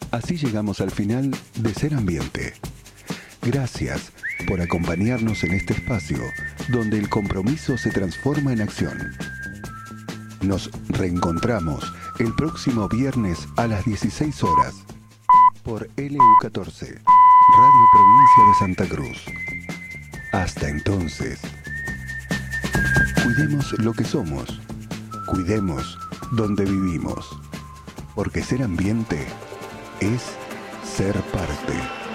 Así llegamos al final de Ser Ambiente. Gracias por acompañarnos en este espacio donde el compromiso se transforma en acción. Nos reencontramos el próximo viernes a las 16 horas por LU14, Radio Provincia de Santa Cruz. Hasta entonces, cuidemos lo que somos, cuidemos donde vivimos, porque ser ambiente es ser parte.